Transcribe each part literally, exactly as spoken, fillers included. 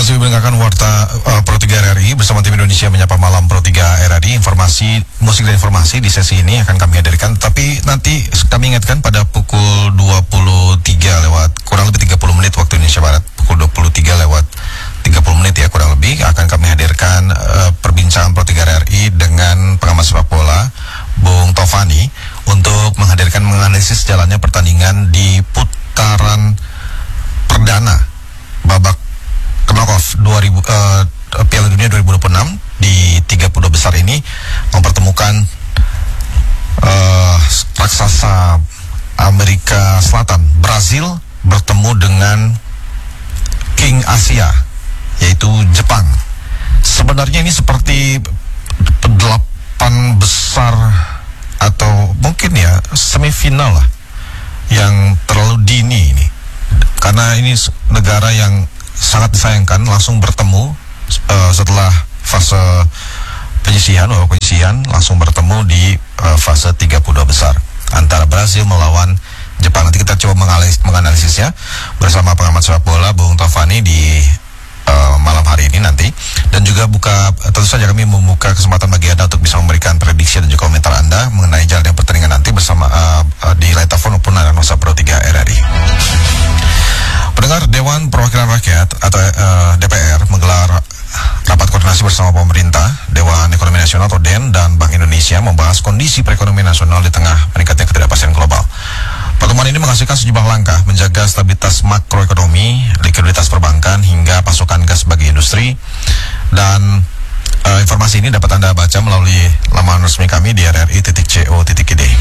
Masih mendengarkan Warta uh, Pro tiga R R I bersama tim Indonesia Menyapa Malam Pro tiga R R I. Informasi, musik dan informasi di sesi ini akan kami hadirkan. Tapi nanti kami ingatkan pada pukul dua puluh tiga lewat kurang lebih tiga puluh menit waktu Indonesia Barat. Pukul dua puluh tiga lewat tiga puluh menit ya kurang lebih akan kami hadirkan uh, perbincangan Pro tiga R R I dengan pengamat sepak bola Bung Tovani untuk menghadirkan menganalisis jalannya pertandingan di putaran perdana babak knockoff dua ribu uh, Piala Dunia dua ribu dua puluh enam di tiga puluh besar ini mempertemukan uh, raksasa Amerika Selatan Brazil bertemu dengan King Asia yaitu Jepang. Sebenarnya ini seperti delapan besar atau mungkin ya semifinal lah yang terlalu dini ini, karena ini negara yang sangat disayangkan langsung bertemu uh, setelah fase penyisihan, oh, penyisihan langsung bertemu di uh, fase tiga puluh dua besar antara Brazil melawan Jepang. Nanti kita coba mengalis, menganalisisnya bersama pengamat sepak bola Bung Tovani di uh, malam hari ini nanti. Dan juga buka, tentu saja kami membuka kesempatan bagi Anda untuk bisa memberikan prediksi dan juga komentar Anda mengenai jalannya pertandingan nanti bersama uh, uh, di line telepon maupun layar Nusa Pro tiga R R I. Pendengar, Dewan Perwakilan Rakyat atau uh, D P R menggelar rapat koordinasi bersama pemerintah, Dewan Ekonomi Nasional atau D E N dan Bank Indonesia membahas kondisi perekonomian nasional di tengah meningkatnya ketidakpastian global. Pertemuan ini menghasilkan sejumlah langkah menjaga stabilitas makroekonomi, likuiditas perbankan hingga pasokan gas bagi industri. Dan uh, informasi ini dapat Anda baca melalui laman resmi kami di r r i titik co titik i d.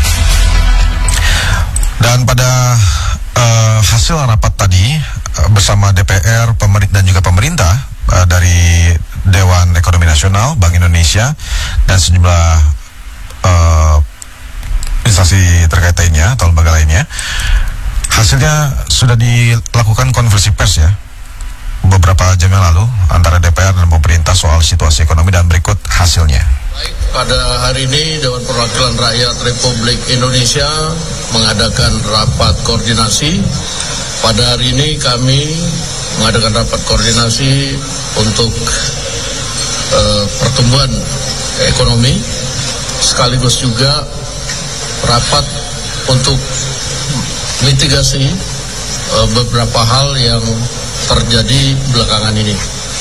Dan pada uh, hasil rapat tadi uh, bersama D P R, pemerintah dan juga pemerintah uh, dari Dewan Ekonomi Nasional, Bank Indonesia dan sejumlah uh, instansi terkait lainnya atau lembaga lainnya, hasilnya sudah dilakukan konversi pers ya beberapa jam yang lalu antara D P R dan pemerintah soal situasi ekonomi, dan berikut hasilnya. Baik, pada hari ini Dewan Perwakilan Rakyat Republik Indonesia mengadakan rapat koordinasi. Pada hari ini kami mengadakan rapat koordinasi untuk uh, pertumbuhan ekonomi, sekaligus juga rapat untuk mitigasi uh, beberapa hal yang terjadi belakangan ini.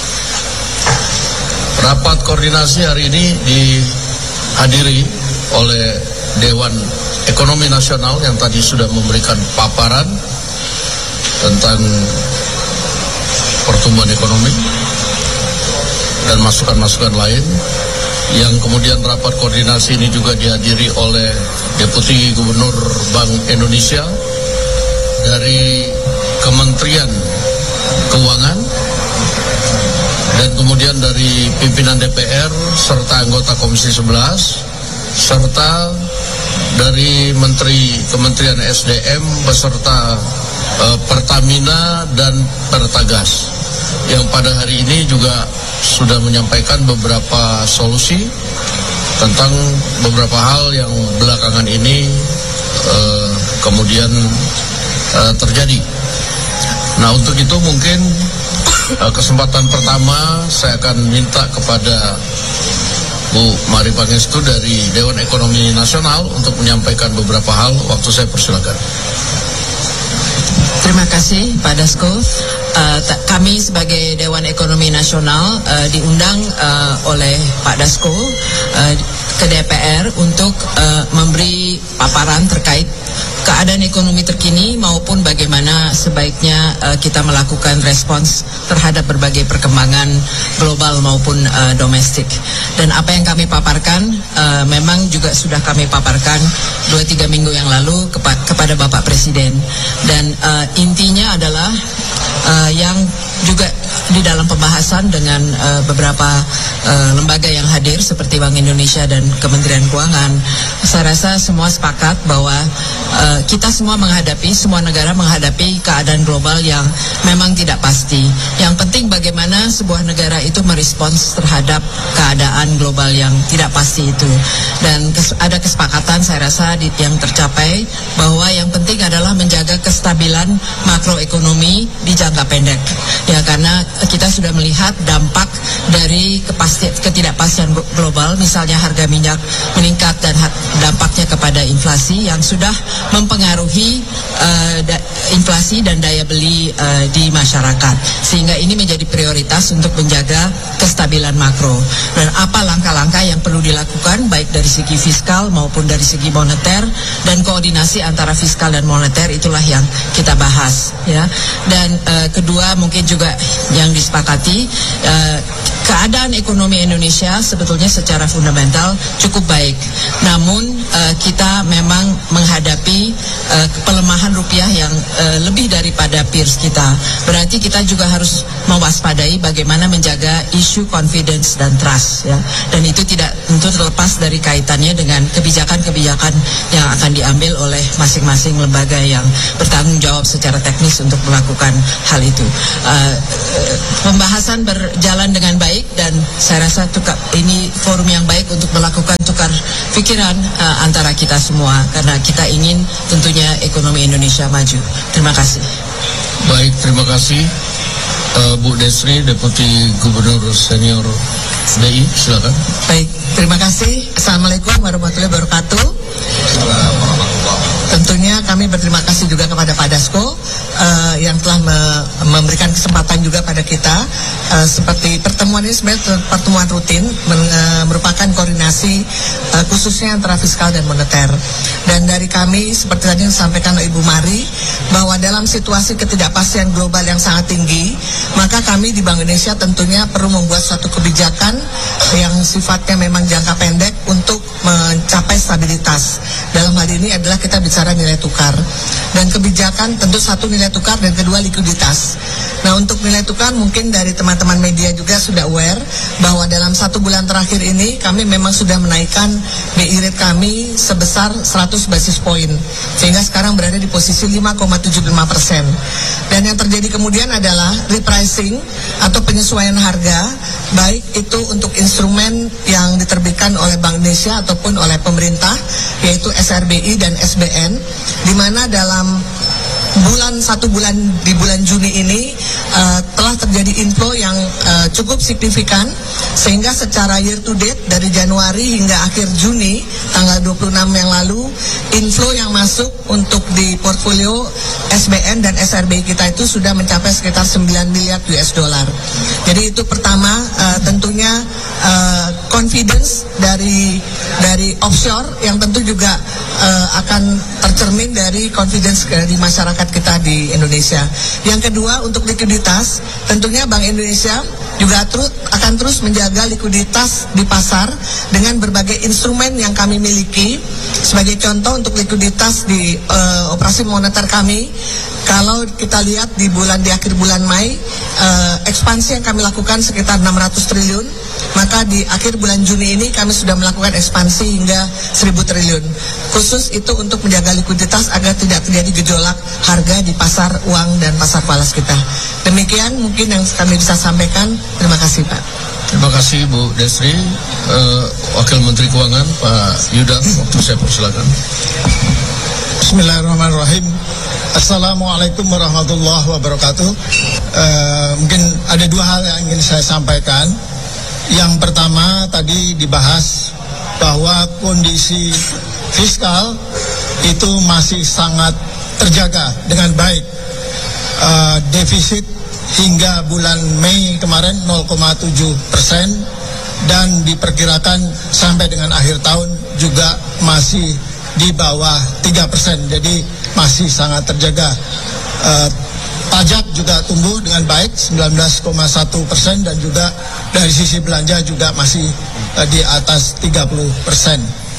Rapat koordinasi hari ini dihadiri oleh Dewan Ekonomi Nasional yang tadi sudah memberikan paparan tentang pertumbuhan ekonomi dan masukan-masukan lain. Yang kemudian rapat koordinasi ini juga dihadiri oleh Deputi Gubernur Bank Indonesia dari Kementerian Keuangan, dan kemudian dari pimpinan D P R serta anggota Komisi sebelas, serta dari Menteri Kementerian S D M beserta uh, Pertamina dan Pertagas, yang pada hari ini juga sudah menyampaikan beberapa solusi tentang beberapa hal yang belakangan ini uh, kemudian uh, terjadi. Nah, untuk itu mungkin uh, kesempatan pertama saya akan minta kepada Bu Mari Pangestu dari Dewan Ekonomi Nasional untuk menyampaikan beberapa hal. Waktu saya persilakan. Terima kasih Pak Dasko. Uh, kami sebagai Dewan Ekonomi Nasional uh, diundang uh, oleh Pak Dasko uh, ke D P R untuk uh, memberi paparan terkait keadaan ekonomi terkini maupun bagaimana sebaiknya uh, kita melakukan respons terhadap berbagai perkembangan global maupun uh, domestik. Dan apa yang kami paparkan uh, memang juga sudah kami paparkan dua tiga minggu yang lalu kepa kepada Bapak Presiden. Dan uh, intinya adalah uh, yang juga di dalam pembahasan dengan uh, beberapa uh, lembaga yang hadir seperti Bank Indonesia dan Kementerian Keuangan, saya rasa semua sepakat bahwa uh, kita semua menghadapi, semua negara menghadapi keadaan global yang memang tidak pasti. Yang penting bagaimana sebuah negara itu merespons terhadap keadaan global yang tidak pasti itu. Dan kes ada kesepakatan saya rasa di, yang tercapai bahwa yang penting adalah menjaga kestabilan makroekonomi di jangka pendek. Ya, karena kita sudah melihat dampak dari kepasti, ketidakpastian global, misalnya harga minyak meningkat dan dampaknya kepada inflasi yang sudah mempengaruhi uh, da, inflasi dan daya beli uh, di masyarakat, sehingga ini menjadi prioritas untuk menjaga kestabilan makro. Dan apa langkah-langkah yang perlu dilakukan baik dari segi fiskal maupun dari segi moneter, dan koordinasi antara fiskal dan moneter itulah yang kita bahas, ya. Dan uh, kedua mungkin juga yang disepakati, uh, keadaan ekonomi Indonesia sebetulnya secara fundamental cukup baik. Namun uh, kita memang menghadapi uh, pelemahan rupiah yang uh, lebih daripada peers kita. Berarti kita juga harus mewaspadai bagaimana menjaga isu confidence dan trust, ya. Dan itu tidak tentu terlepas dari kaitannya dengan kebijakan-kebijakan yang akan diambil oleh masing-masing lembaga yang bertanggung jawab secara teknis untuk melakukan hal itu. Uh, pembahasan berjalan dengan baik dan saya rasa tukar, ini forum yang baik untuk melakukan tukar pikiran uh, antara kita semua, karena kita ingin tentunya ekonomi Indonesia maju. Terima kasih. Baik, terima kasih uh, Bu Desri, Deputi Gubernur Senior B I, silakan. Baik, terima kasih. Assalamualaikum warahmatullahi wabarakatuh. Tentunya kami berterima kasih juga kepada Pak Dasko uh, yang telah me memberikan kesempatan juga pada kita. Uh, seperti pertemuan ini sebenarnya pertemuan rutin men uh, merupakan koordinasi uh, khususnya antara fiskal dan moneter. Dan dari kami seperti tadi yang disampaikan oleh Ibu Mari, bahwa dalam situasi ketidakpastian global yang sangat tinggi, maka kami di Bank Indonesia tentunya perlu membuat suatu kebijakan yang sifatnya memang jangka pendek untuk mencapai stabilitas. Dalam hal ini adalah kita bicara nilai tukar, dan kebijakan tentu satu nilai tukar dan kedua likuiditas. Nah, untuk nilai tukar mungkin dari teman-teman media juga sudah aware bahwa dalam satu bulan terakhir ini kami memang sudah menaikkan B I rate kami sebesar seratus basis point, sehingga sekarang berada di posisi lima koma tujuh lima persen. Dan yang terjadi kemudian adalah repricing atau penyesuaian harga, baik itu untuk instrumen yang diterbitkan oleh Bank Indonesia ataupun oleh pemerintah, yaitu S R B I dan S B N, di mana dalam bulan satu bulan di bulan Juni ini uh, telah terjadi inflow yang uh, cukup signifikan, sehingga secara year to date dari Januari hingga akhir Juni tanggal dua puluh enam yang lalu, inflow yang masuk untuk di portfolio S B N dan S R B I kita itu sudah mencapai sekitar sembilan miliar U S dollar. Jadi itu pertama, uh, tentunya uh, confidence dari dari offshore yang tentu juga uh, akan tercermin dari confidence uh, di masyarakat kita di Indonesia. Yang kedua, untuk likuiditas, tentunya Bank Indonesia juga terus akan terus menjaga likuiditas di pasar dengan berbagai instrumen yang kami miliki. Sebagai contoh, untuk likuiditas di uh, operasi moneter kami, kalau kita lihat di bulan di akhir bulan Mei, uh, ekspansi yang kami lakukan sekitar enam ratus triliun, maka di akhir bulan Juni ini kami sudah melakukan ekspansi hingga seribu triliun. Khusus itu untuk menjaga likuiditas agar tidak terjadi gejolak harga di pasar uang dan pasar falas kita. Demikian mungkin yang kami bisa sampaikan. Terima kasih, Pak. Terima kasih Bu Desri. uh, Wakil Menteri Keuangan Pak Yuda, waktu saya persilakan. Bismillahirrahmanirrahim. Assalamualaikum warahmatullahi wabarakatuh. uh, Mungkin ada dua hal yang ingin saya sampaikan. Yang pertama, tadi dibahas bahwa kondisi fiskal itu masih sangat terjaga dengan baik. uh, Defisit hingga bulan Mei kemarin nol koma tujuh persen, dan diperkirakan sampai dengan akhir tahun juga masih di bawah tiga persen, jadi masih sangat terjaga. uh, Pajak juga tumbuh dengan baik sembilan belas koma satu persen, dan juga dari sisi belanja juga masih uh, di atas tiga puluh persen.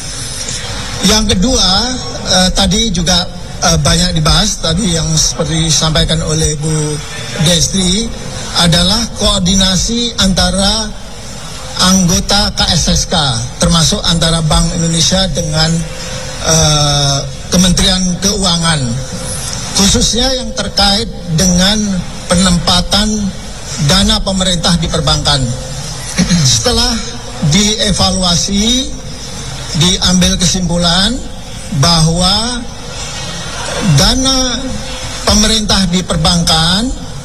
Yang kedua, uh, tadi juga uh, banyak dibahas, tadi yang seperti disampaikan oleh Bu Destri, adalah koordinasi antara anggota K S S K, termasuk antara Bank Indonesia dengan uh, Kementerian Keuangan, khususnya yang terkait dengan penempatan dana pemerintah di perbankan. Setelah dievaluasi, diambil kesimpulan bahwa dana pemerintah di perbankan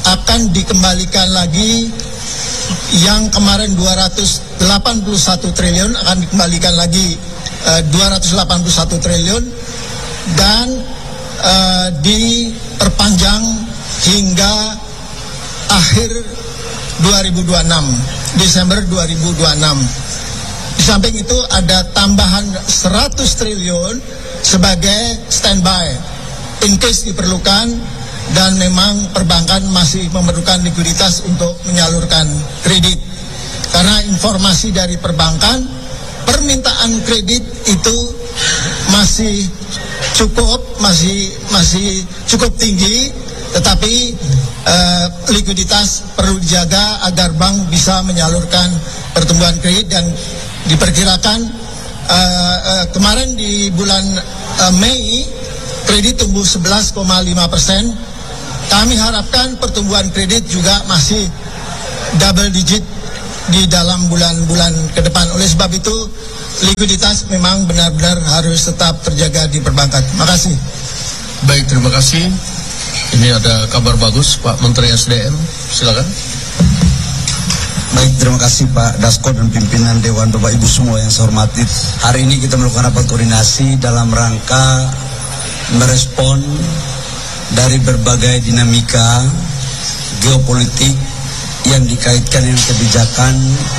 akan dikembalikan lagi. Yang kemarin dua ratus delapan puluh satu triliun akan dikembalikan lagi uh, dua ratus delapan puluh satu triliun dan uh, diperpanjang hingga akhir dua ribu dua puluh enam, Desember dua ribu dua puluh enam. Di samping itu ada tambahan seratus triliun sebagai standby in case diperlukan dan memang perbankan masih memerlukan likuiditas untuk menyalurkan kredit. Karena informasi dari perbankan, permintaan kredit itu masih cukup, masih masih cukup tinggi, tetapi eh, likuiditas perlu dijaga agar bank bisa menyalurkan pertumbuhan kredit. Dan diperkirakan eh, eh, kemarin di bulan eh, Mei kredit tumbuh sebelas koma lima persen. Kami harapkan pertumbuhan kredit juga masih double digit di dalam bulan-bulan ke depan. Oleh sebab itu, likuiditas memang benar-benar harus tetap terjaga di perbankan. Terima kasih. Baik, terima kasih. Ini ada kabar bagus, Pak Menteri S D M. Silakan. Baik, terima kasih Pak Dasko dan pimpinan Dewan, Bapak Ibu semua yang saya hormati. Hari ini kita melakukan rapat koordinasi dalam rangka merespon dari berbagai dinamika geopolitik yang dikaitkan dengan kebijakan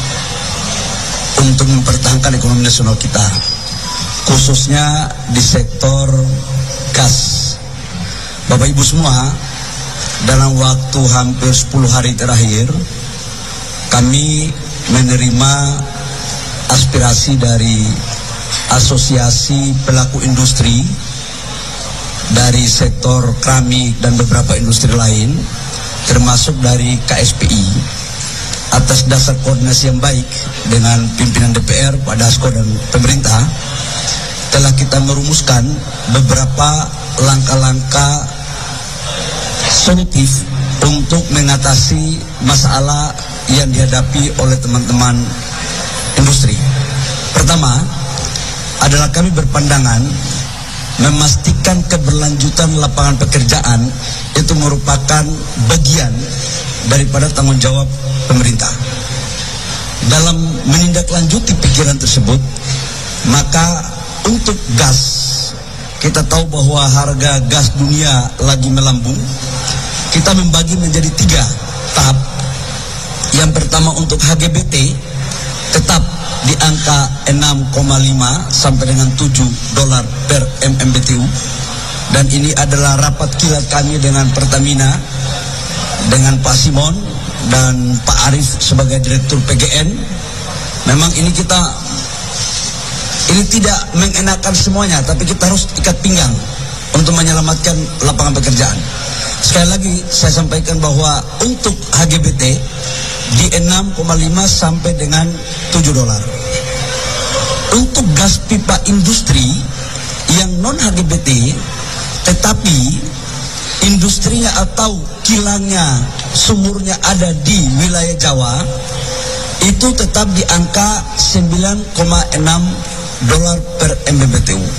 untuk mempertahankan ekonomi nasional kita, khususnya di sektor gas. Bapak Ibu semua, dalam waktu hampir sepuluh hari terakhir kami menerima aspirasi dari asosiasi pelaku industri dari sektor keramik dan beberapa industri lain, termasuk dari K S P I. Atas dasar koordinasi yang baik dengan pimpinan D P R, Pak Dasko dan pemerintah, telah kita merumuskan beberapa langkah-langkah solutif untuk mengatasi masalah yang dihadapi oleh teman-teman industri. Pertama adalah kami berpandangan memastikan keberlanjutan lapangan pekerjaan itu merupakan bagian daripada tanggung jawab pemerintah. Dalam menindaklanjuti pikiran tersebut, maka untuk gas, kita tahu bahwa harga gas dunia lagi melambung. Kita membagi menjadi tiga tahap. Yang pertama untuk H G B T tetap di angka enam koma lima sampai dengan tujuh dolar per M M B T U, dan ini adalah rapat kilat kami dengan Pertamina, dengan Pak Simon dan Pak Arif sebagai Direktur P G N. Memang ini kita ini tidak mengenakan semuanya, tapi kita harus ikat pinggang untuk menyelamatkan lapangan pekerjaan. Sekali lagi saya sampaikan bahwa untuk H G B T di enam koma lima sampai dengan tujuh dolar. Untuk gas pipa industri yang non H G B T tetapi industrinya atau kilangnya, sumurnya ada di wilayah Jawa, itu tetap di angka sembilan koma enam dolar per M M B T U.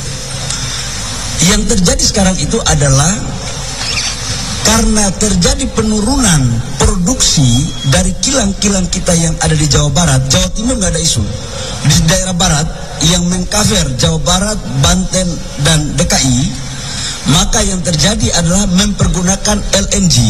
Yang terjadi sekarang itu adalah karena terjadi penurunan produksi dari kilang-kilang kita yang ada di Jawa Barat. Jawa Timur nggak ada isu. Di daerah Barat yang mengcover Jawa Barat, Banten, dan D K I, maka yang terjadi adalah mempergunakan L N G.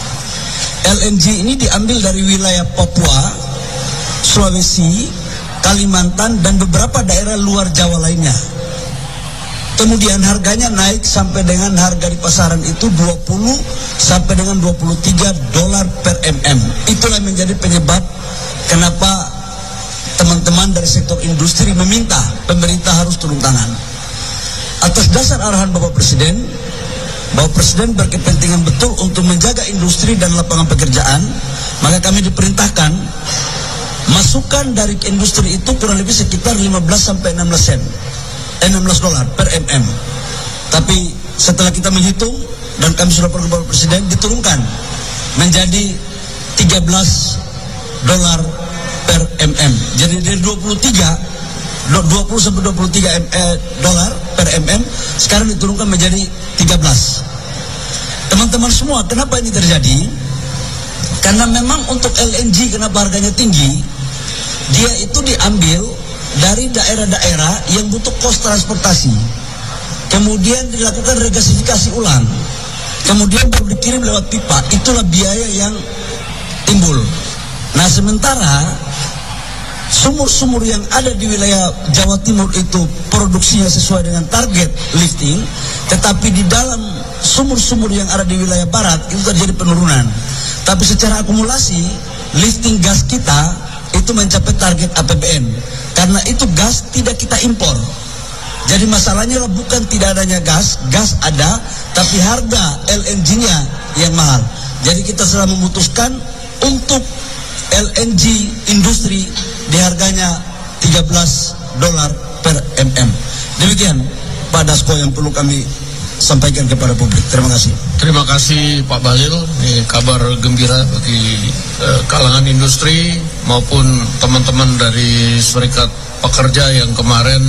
L N G ini diambil dari wilayah Papua, Sulawesi, Kalimantan, dan beberapa daerah luar Jawa lainnya. Kemudian harganya naik sampai dengan harga di pasaran itu dua puluh sampai dengan dua puluh tiga dolar per mm. Itulah yang menjadi penyebab kenapa teman-teman dari sektor industri meminta pemerintah harus turun tangan. Atas dasar arahan Bapak Presiden, Bapak Presiden berkepentingan betul untuk menjaga industri dan lapangan pekerjaan, maka kami diperintahkan masukan dari industri itu kurang lebih sekitar lima belas sampai enam belas sen. enam belas dolar per mm. Tapi setelah kita menghitung dan kami sudah perlu Bapak Presiden, diturunkan menjadi tiga belas dolar per mm. Jadi dari dua puluh tiga dua puluh sampai dua puluh tiga dolar per mm sekarang diturunkan menjadi tiga belas. Teman-teman semua, kenapa ini terjadi? Karena memang untuk L N G kenapa harganya tinggi, dia itu diambil dari daerah-daerah yang butuh kos transportasi. Kemudian dilakukan regasifikasi ulang. Kemudian baru dikirim lewat pipa. Itulah biaya yang timbul. Nah, sementara sumur-sumur yang ada di wilayah Jawa Timur itu produksinya sesuai dengan target lifting, tetapi di dalam sumur-sumur yang ada di wilayah barat itu terjadi penurunan. Tapi secara akumulasi lifting gas kita itu mencapai target A P B N. Karena itu gas tidak kita impor. Jadi masalahnya bukan tidak adanya gas, gas ada, tapi harga L N G-nya yang mahal. Jadi kita telah memutuskan untuk L N G industri di harganya tiga belas dolar per mm. Demikian Pak Dasko yang perlu kami sampaikan kepada publik. Terima kasih. Terima kasih Pak Bahlil. Ini kabar gembira bagi eh, kalangan industri maupun teman-teman dari serikat pekerja yang kemarin